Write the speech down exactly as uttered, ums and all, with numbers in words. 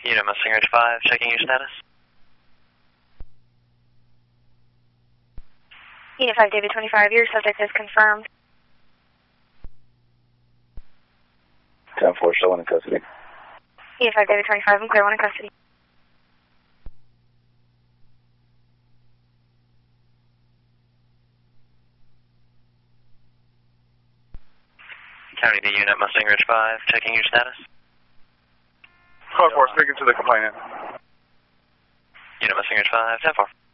Unit Mustang Ridge five, checking your status. Unit five, David twenty-five, your subject is confirmed. ten four, still one in custody. Unit five, David twenty-five, I'm clear, one in custody. County to Unit Mustang Ridge five, checking your status. Code four, speaking to the complainant. Unit Mustang Ridge five, ten four.